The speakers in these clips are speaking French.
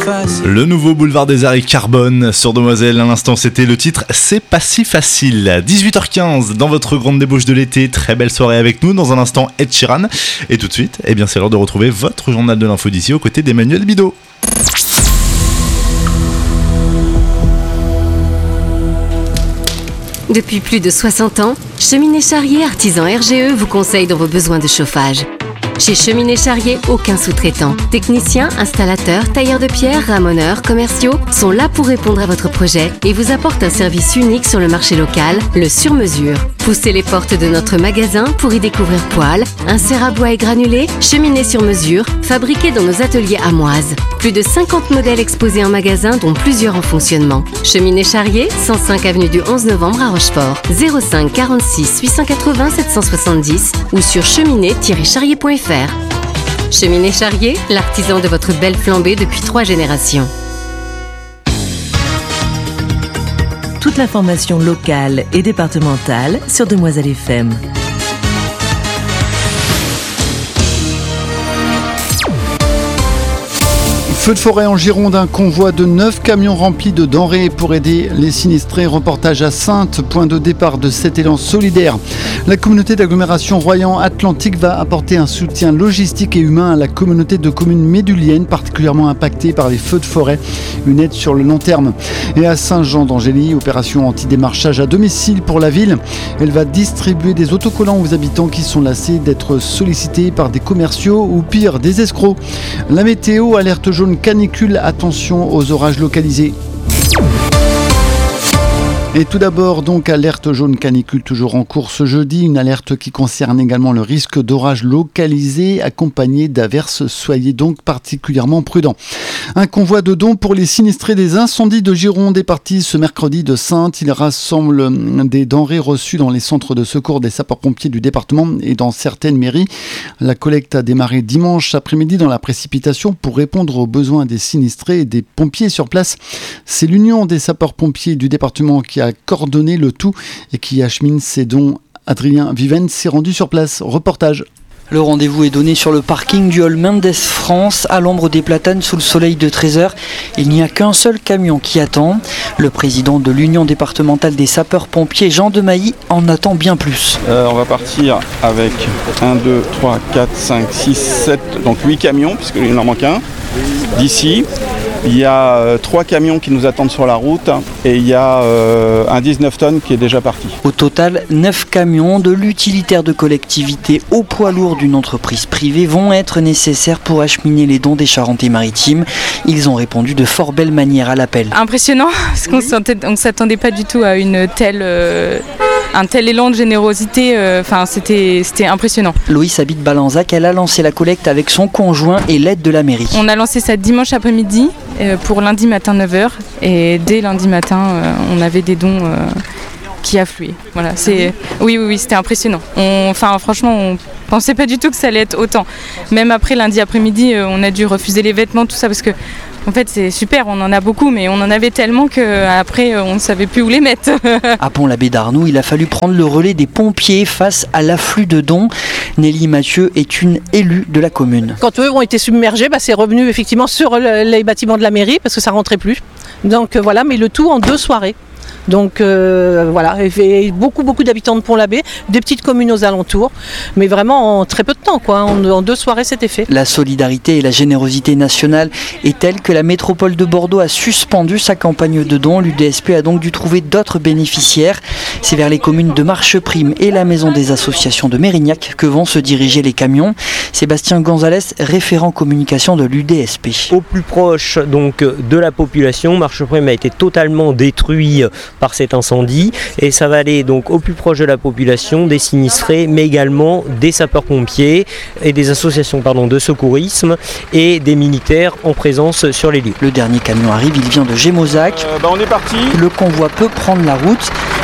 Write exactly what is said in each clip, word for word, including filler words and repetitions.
facile. Le nouveau boulevard des Arts Carbone sur Demoiselle. À l'instant, c'était le titre C'est pas si facile. dix-huit heures quinze dans votre grande débauche de l'été. Très belle soirée avec nous. Dans un instant, Ed Sheeran. Et tout de suite, eh bien, c'est l'heure de retrouver votre journal de l'info d'ici aux côtés d'Emmanuel Bidot. Depuis plus de soixante ans, Cheminée Charrier, artisan R G E, vous conseille dans vos besoins de chauffage. Chez Cheminée Charrier, aucun sous-traitant. Techniciens, installateurs, tailleurs de pierre, ramoneurs, commerciaux sont là pour répondre à votre projet et vous apportent un service unique sur le marché local, le sur-mesure. Poussez les portes de notre magasin pour y découvrir poêles, inserts à bois et granulés, cheminées sur mesure, fabriquées dans nos ateliers amoises. Plus de cinquante modèles exposés en magasin, dont plusieurs en fonctionnement. Cheminée Charrier, cent cinq avenue du onze novembre à Rochefort. zéro cinq quarante-six huit cent quatre-vingts sept cent soixante-dix ou sur cheminée tiret charrier point f r. Cheminée Charrier, l'artisan de votre belle flambée depuis trois générations. Toute l'information locale et départementale sur Demoiselle F M. Feu de forêt en Gironde, un convoi de neuf camions remplis de denrées pour aider les sinistrés. Reportage à Saintes, point de départ de cet élan solidaire. La communauté d'agglomération Royan-Atlantique va apporter un soutien logistique et humain à la communauté de communes méduliennes particulièrement impactée par les feux de forêt. Une aide sur le long terme. Et à Saint-Jean-d'Angély, opération anti-démarchage à domicile pour la ville. Elle va distribuer des autocollants aux habitants qui sont lassés d'être sollicités par des commerciaux ou pire, des escrocs. La météo, alerte jaune canicule, attention aux orages localisés. Et tout d'abord, donc, alerte jaune canicule toujours en cours ce jeudi. Une alerte qui concerne également le risque d'orage localisé accompagné d'averses. Soyez donc particulièrement prudents. Un convoi de dons pour les sinistrés des incendies de Gironde est parti ce mercredi de Saintes. Il rassemble des denrées reçues dans les centres de secours des sapeurs-pompiers du département et dans certaines mairies. La collecte a démarré dimanche après-midi dans la précipitation pour répondre aux besoins des sinistrés et des pompiers sur place. C'est l'Union des sapeurs-pompiers du département qui a coordonné le tout et qui achemine ses dons. Adrien Viven s'est rendu sur place. Reportage. Le rendez-vous est donné sur le parking du hall Mendes France, à l'ombre des platanes sous le soleil de treize heures. Il n'y a qu'un seul camion qui attend. Le président de l'Union départementale des sapeurs-pompiers, Jean Demailly, en attend bien plus. Euh, on va partir avec un, deux, trois, quatre, cinq, six, sept, donc huit camions, puisqu'il en manque un, d'ici. Il y a euh, trois camions qui nous attendent sur la route et il y a euh, un dix-neuf tonnes qui est déjà parti. Au total, neuf camions de l'utilitaire de collectivité au poids lourd d'une entreprise privée vont être nécessaires pour acheminer les dons des Charentes-Maritimes. Ils ont répondu de fort belle manière à l'appel. Impressionnant, parce qu'on ne s'attendait pas du tout à une telle... Euh... un tel élan de générosité, enfin euh, c'était, c'était impressionnant. Loïs habite Balanzac, elle a lancé la collecte avec son conjoint et l'aide de la mairie. On a lancé ça dimanche après-midi euh, pour lundi matin neuf heures et dès lundi matin euh, on avait des dons euh, qui affluaient. Voilà, c'est... Oui, oui, oui, c'était impressionnant. On... Enfin franchement on pensait pas du tout que ça allait être autant. Même après lundi après-midi euh, on a dû refuser les vêtements, tout ça parce que en fait, c'est super, on en a beaucoup, mais on en avait tellement qu'après, on ne savait plus où les mettre. À Pont-l'Abbé d'Arnoux, il a fallu prendre le relais des pompiers face à l'afflux de dons. Nelly Mathieu est une élue de la commune. Quand eux ont été submergés, bah, c'est revenu effectivement sur les bâtiments de la mairie parce que ça ne rentrait plus. Donc voilà, mais le tout en deux soirées. Donc euh, voilà, et beaucoup beaucoup d'habitants de Pont-l'Abbé, des petites communes aux alentours, mais vraiment en très peu de temps, quoi. En, en deux soirées c'était fait. La solidarité et la générosité nationale est telle que la métropole de Bordeaux a suspendu sa campagne de dons. L'U D S P a donc dû trouver d'autres bénéficiaires. C'est vers les communes de Marcheprime et la maison des associations de Mérignac que vont se diriger les camions. Sébastien Gonzalez, référent communication de l'U D S P. Au plus proche donc de la population, Marcheprime a été totalement détruit par cet incendie et ça va aller donc au plus proche de la population, des sinistrés, mais également des sapeurs-pompiers et des associations pardon, de secourisme et des militaires en présence sur les lieux. Le dernier camion arrive, il vient de Gémozac. Euh, bah on est parti. Le convoi peut prendre la route.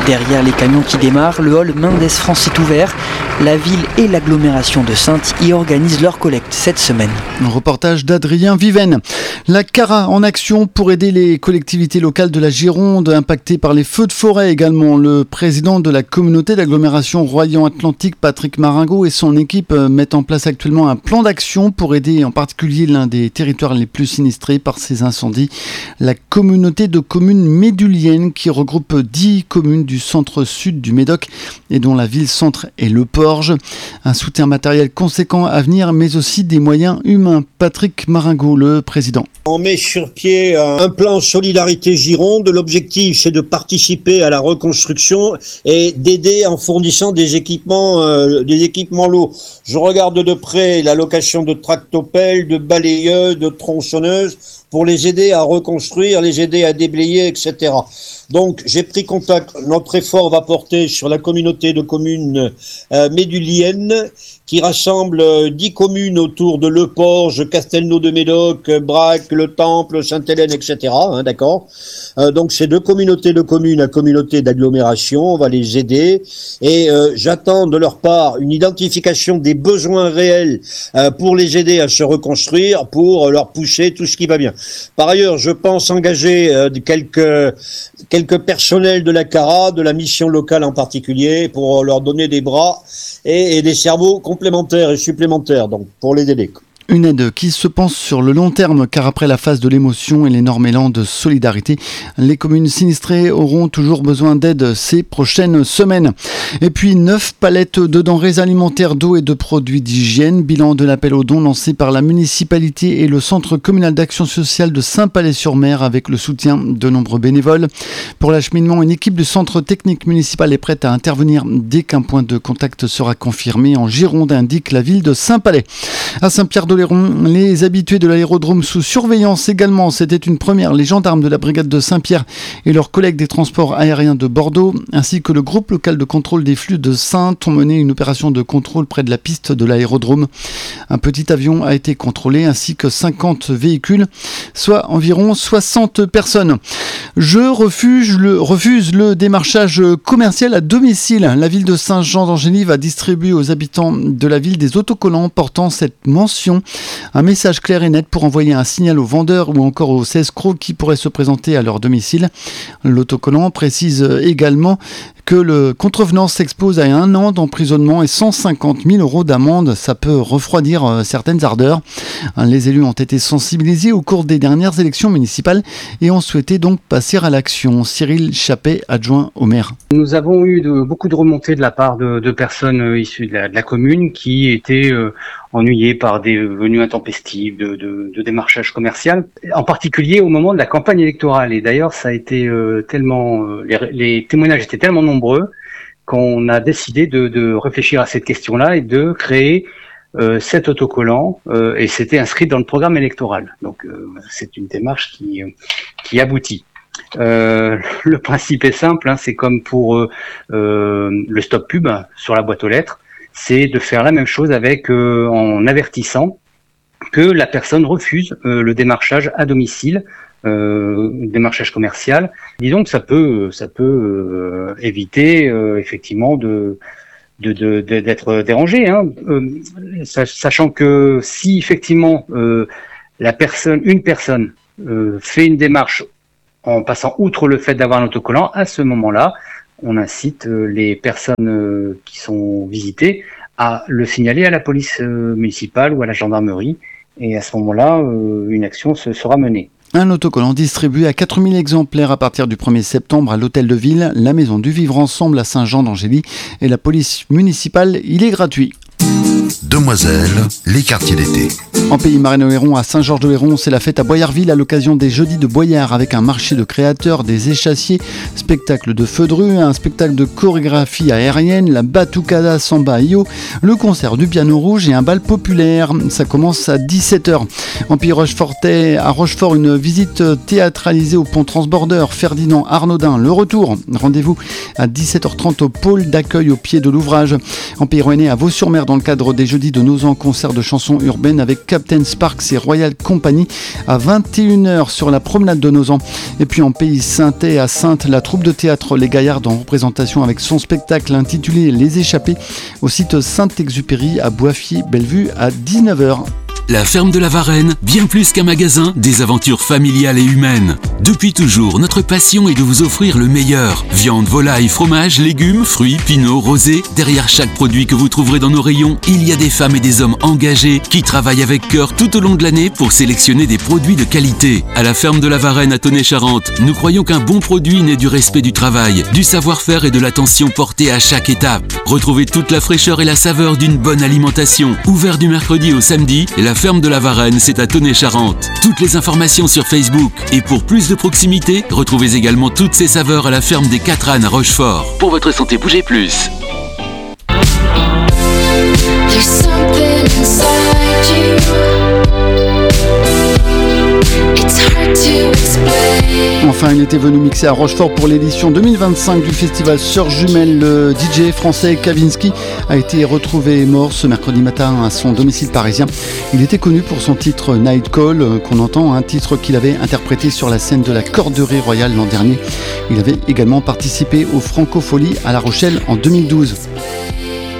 Derrière les camions qui démarrent, le hall Mendes France est ouvert. La ville et l'agglomération de Saintes y organisent leur collecte cette semaine. Un reportage d'Adrien Viven. La CARA en action pour aider les collectivités locales de la Gironde impactées par les feux de forêt également. Le président de la communauté d'agglomération Royan-Atlantique, Patrick Maringot, et son équipe mettent en place actuellement un plan d'action pour aider en particulier l'un des territoires les plus sinistrés par ces incendies. La communauté de communes méduliennes qui regroupe dix communes du centre-sud du Médoc et dont la ville-centre est Le Porge. Un soutien matériel conséquent à venir, mais aussi des moyens humains. Patrick Maringot, le président. On met sur pied un plan Solidarité Gironde. L'objectif, c'est de participer à la reconstruction et d'aider en fournissant des équipements, euh, des équipements lourds. Je regarde de près la location de tractopelles, de balayeuses, de tronçonneuses pour les aider à reconstruire, les aider à déblayer, et cetera. Donc, j'ai pris contact. Notre effort va porter sur la communauté de communes euh, méduliennes qui rassemble euh, dix communes autour de Le Porge, Castelnau-de-Médoc, Brac, Le Temple, Sainte-Hélène, et cetera. Hein, d'accord. Euh, donc, ces deux communautés de communes à communauté d'agglomération, on va les aider et euh, j'attends de leur part une identification des besoins réels euh, pour les aider à se reconstruire, pour leur pousser tout ce qui va bien. Par ailleurs, je pense engager euh, quelques quelques personnels de la CARA, de la mission locale en particulier, pour leur donner des bras et, et des cerveaux complémentaires et supplémentaires, donc pour les aider. Une aide qui se pense sur le long terme, car après la phase de l'émotion et l'énorme élan de solidarité, les communes sinistrées auront toujours besoin d'aide ces prochaines semaines. Et puis neuf palettes de denrées alimentaires, d'eau et de produits d'hygiène. Bilan de l'appel aux dons lancé par la municipalité et le centre communal d'action sociale de Saint-Palais-sur-Mer avec le soutien de nombreux bénévoles. Pour l'acheminement, une équipe du centre technique municipal est prête à intervenir dès qu'un point de contact sera confirmé en Gironde, indique la ville de Saint-Palais. À Saint-Pierre-d'Oléron, les habitués de l'aérodrome sous surveillance également. C'était une première. Les gendarmes de la brigade de Saint-Pierre et leurs collègues des transports aériens de Bordeaux, ainsi que le groupe local de contrôle des flux de Saintes, ont mené une opération de contrôle près de la piste de l'aérodrome. Un petit avion a été contrôlé, ainsi que cinquante véhicules, soit environ soixante personnes. Je refuse le, refuse le démarchage commercial à domicile. La ville de Saint-Jean-d'Angély va distribuer aux habitants de la ville des autocollants portant cette mention. Un message clair et net pour envoyer un signal aux vendeurs ou encore aux escrocs qui pourraient se présenter à leur domicile. L'autocollant précise également que le contrevenant s'expose à un an d'emprisonnement et cent cinquante mille euros d'amende. Ça peut refroidir certaines ardeurs. Les élus ont été sensibilisés au cours des dernières élections municipales et ont souhaité donc passer à l'action. Cyril Chappet, adjoint au maire. Nous avons eu de, beaucoup de remontées de la part de, de personnes euh, issues de la, de la commune qui étaient euh, ennuyées par des venues intempestives de, de, de démarchage commercial, en particulier au moment de la campagne électorale. Et d'ailleurs, ça a été euh, tellement, euh, les, les témoignages étaient tellement nombreux qu'on a décidé de, de réfléchir à cette question-là et de créer euh, cet autocollant. Euh, et c'était inscrit dans le programme électoral. Donc, euh, c'est une démarche qui, qui aboutit. Euh, le principe est simple, hein, c'est comme pour euh, euh, le stop pub sur la boîte aux lettres, c'est de faire la même chose avec euh, en avertissant que la personne refuse euh, le démarchage à domicile, euh, démarchage commercial. Disons que ça peut, ça peut euh, éviter euh, effectivement de, de, de, de d'être dérangé, hein, euh, sachant que si effectivement euh, la personne, une personne euh, fait une démarche en passant outre le fait d'avoir un autocollant, à ce moment-là, on incite les personnes qui sont visitées à le signaler à la police municipale ou à la gendarmerie. Et à ce moment-là, une action se sera menée. Un autocollant distribué à quatre mille exemplaires à partir du premier septembre à l'hôtel de ville, la maison du vivre ensemble à Saint-Jean-d'Angély et la police municipale. Il est gratuit. Demoiselles, les quartiers d'été. En Pays Marais-Oléron, à Saint-Georges-de-Léron, c'est la fête à Boyarville à l'occasion des Jeudis de Boyard avec un marché de créateurs, des échassiers, spectacle de feu de rue, un spectacle de chorégraphie aérienne, la batucada samba io, le concert du piano rouge et un bal populaire. Ça commence à dix-sept heures. En Pays Rochefortais, à Rochefort, une visite théâtralisée au pont transbordeur Ferdinand Arnaudin. Le retour, rendez-vous à dix-sept heures trente au pôle d'accueil au pied de l'ouvrage. En Pays Rouennais, à Vaux-sur-Mer, dans le cadre des Jeudis mercredi de Nozan, concert de chansons urbaines avec Captain Sparks et Royal Company à vingt et une heures sur la promenade de Nozan. Et puis en pays saintais à Saintes, la troupe de théâtre Les Gaillards en représentation avec son spectacle intitulé Les Échappés au site Saint-Exupéry à Boissier-Bellevue à dix-neuf heures. La ferme de la Varenne, bien plus qu'un magasin, des aventures familiales et humaines. Depuis toujours, notre passion est de vous offrir le meilleur. Viande, volaille, fromage, légumes, fruits, pinots, rosés. Derrière chaque produit que vous trouverez dans nos rayons, il y a des femmes et des hommes engagés qui travaillent avec cœur tout au long de l'année pour sélectionner des produits de qualité. À la ferme de la Varenne à Tonnay-Charente, nous croyons qu'un bon produit naît du respect du travail, du savoir-faire et de l'attention portée à chaque étape. Retrouvez toute la fraîcheur et la saveur d'une bonne alimentation. Ouvert du mercredi au samedi, et la ferme de la Varenne, c'est à Tonnay-Charente. Toutes les informations sur Facebook. Et pour plus de proximité, retrouvez également toutes ces saveurs à la ferme des Quatre Ânes à Rochefort. Pour votre santé, bougez plus. Enfin, il était venu mixer à Rochefort pour l'édition deux mille vingt-cinq du festival Sœurs Jumelles. Le D J français Kavinsky a été retrouvé mort ce mercredi matin à son domicile parisien. Il était connu pour son titre Night Call, qu'on entend, un titre qu'il avait interprété sur la scène de la Corderie Royale l'an dernier. Il avait également participé aux Francopholies à La Rochelle en deux mille douze.